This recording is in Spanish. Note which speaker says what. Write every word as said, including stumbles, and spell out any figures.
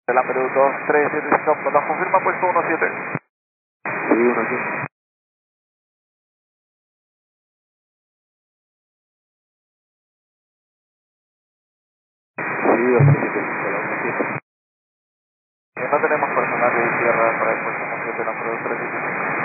Speaker 1: El Amberu dos tres siete cinco, nos confirma puesto uno siete.
Speaker 2: Sí, uno siete. Sí, dos tres siete cinco, la uno siete.
Speaker 1: No tenemos personal de tierra para el puesto uno siete, el Amberu dos tres siete cinco.